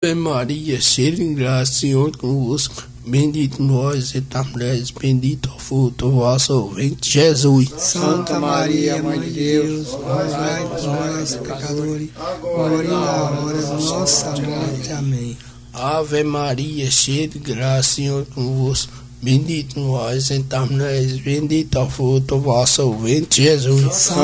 Ave Maria, cheia de graça, Senhor convosco, bendito vós entre as mulheres, bendito é o fruto do vosso ventre, Jesus. Santa Maria, Mãe de Deus, rogai por nós, pecadores, agora e na hora da nossa morte. Amém. Ave Maria, cheia de graça, Senhor convosco, bendito vós entre as mulheres, bendito é o fruto do vosso ventre, Jesus.